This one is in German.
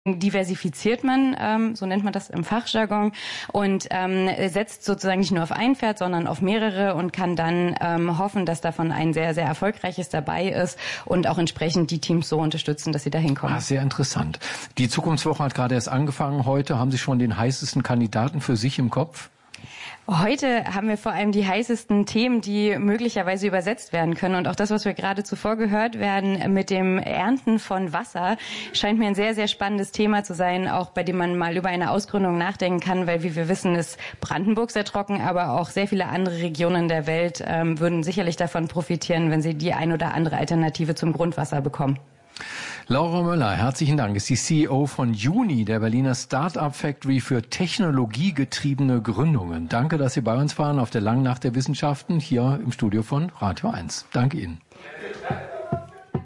diversifiziert man, so nennt man das im Fachjargon, und setzt sozusagen nicht nur auf ein Pferd, sondern auf mehrere und kann dann hoffen, dass davon ein sehr, sehr erfolgreiches dabei ist und auch entsprechend die Teams so unterstützen, dass sie da hinkommen. Sehr interessant. Die Zukunftswoche hat gerade erst angefangen. Heute haben Sie schon den heißesten Kandidaten für sich im Kopf? Heute haben wir vor allem die heißesten Themen, die möglicherweise übersetzt werden können. Und auch das, was wir gerade zuvor gehört werden mit dem Ernten von Wasser, scheint mir ein sehr, sehr spannendes Thema zu sein, auch bei dem man mal über eine Ausgründung nachdenken kann, weil, wie wir wissen, ist Brandenburg sehr trocken, aber auch sehr viele andere Regionen der Welt würden sicherlich davon profitieren, wenn sie die ein oder andere Alternative zum Grundwasser bekommen. Laura Möller, herzlichen Dank, ist die CEO von Juni, der Berliner Start-up Factory für technologiegetriebene Gründungen. Danke, dass Sie bei uns waren auf der Langen Nacht der Wissenschaften hier im Studio von Radio 1. Danke Ihnen.